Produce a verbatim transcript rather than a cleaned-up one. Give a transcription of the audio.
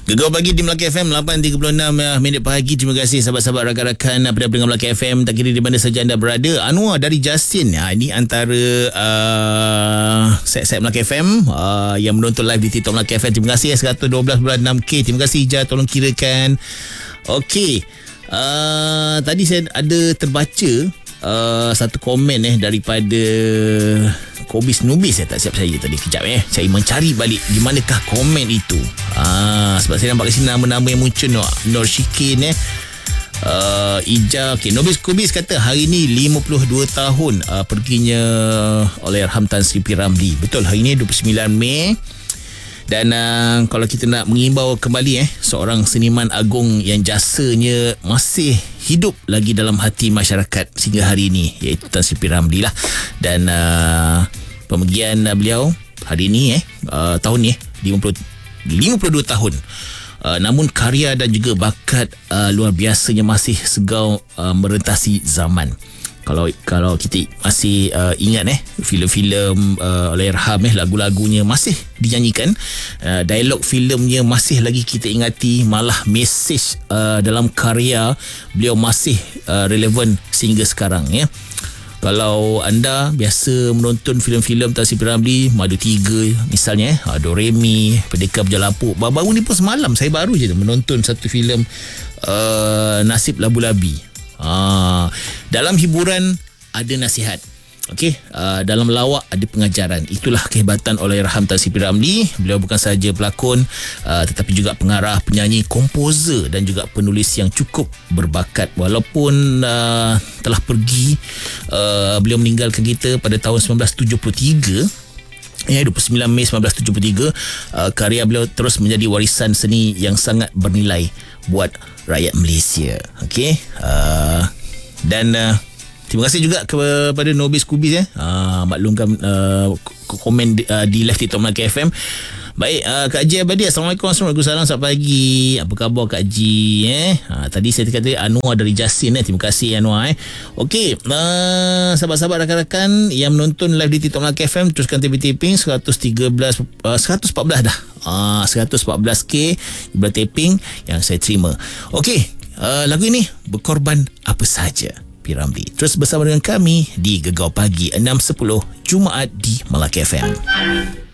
Gegar pagi di Melaka F M lapan tiga puluh enam minit pagi. Terima kasih sahabat-sahabat rakan-rakan pendengar Melaka F M, tak kira di mana saja anda berada. Anwar dari Justin, ha, ini antara uh, set-set Melaka F M uh, yang menonton live di TikTok Melaka F M. Terima kasih seratus dua belas perpuluhan enam K. Terima kasih Ija, tolong kirakan. Okey, uh, tadi saya ada terbaca uh, satu komen eh daripada Kobis Nubis. Saya tak siap saya tadi. Kejap eh, saya mencari balik di manakah komen itu. Ah, sebab saya nampak kat sini nama-nama yang muncul. Nur, Nur Syikin eh. Uh, Ija. Okay. Nobis Kubis kata hari ni lima puluh dua tahun uh, perginya Allahyarham Tan Sri P. Ramlee. Betul, hari ni dua puluh sembilan Mei. Dan uh, kalau kita nak mengimbau kembali eh, seorang seniman agung yang jasanya masih hidup lagi dalam hati masyarakat sehingga hari ini, iaitu Tan Sri P. Ramlee lah. Dan uh, pemergian uh, beliau hari ini eh uh, tahun ni eh lima puluh dua tahun. Uh, namun karya dan juga bakat uh, luar biasanya masih segau uh, merentasi zaman. Kalau kalau kita masih uh, ingat eh filem-filem uh, Allahyarham eh lagu-lagunya masih dinyanyikan, uh, dialog filmnya masih lagi kita ingati, malah mesej uh, dalam karya beliau masih uh, relevan sehingga sekarang ya. Kalau anda biasa menonton filem-filem Tan Sri P. Ramlee, Madu Tiga misalnya eh, Doremi, Pendekar Berjalapuk. Baru-baru ni pun semalam saya baru je menonton satu filem uh, Nasib Labu-Labi. Ah, dalam hiburan ada nasihat. Okey, uh, dalam lawak ada pengajaran. Itulah kehebatan Allahyarham Tan Sri P. Ramlee. Beliau bukan sahaja pelakon uh, tetapi juga pengarah, penyanyi, komposer dan juga penulis yang cukup berbakat. Walaupun uh, telah pergi, uh, beliau meninggalkan kita pada tahun sembilan belas tujuh puluh tiga. Ya, dua puluh sembilan Mei sembilan belas tujuh puluh tiga. uh, Karya beliau terus menjadi warisan seni yang sangat bernilai buat rakyat Malaysia. Okey, uh, dan uh, terima kasih juga kepada Nobis Kubis eh, uh, maklumkan uh, komen di, uh, di live TikTok Melaka F M. Baik, uh, Kak Haji Abadi, Assalamualaikum. Waalaikumsalam, selamat pagi. Apa khabar Kak Haji eh? Uh, tadi saya kata Anwar dari Justin eh. Terima kasih Anwar eh. Okey, uh, sahabat-sahabat rakan-rakan yang menonton live di TikTok Melaka F M, teruskan T V taping seratus tiga belas uh, seratus empat belas dah. Uh, seratus empat belas K ibarat taping yang saya terima. Okey, uh, lagu ini berkorban apa saja P. Ramlee. Terus bersama dengan kami di Gegar Pagi enam sepuluh Jumaat di Melaka F M.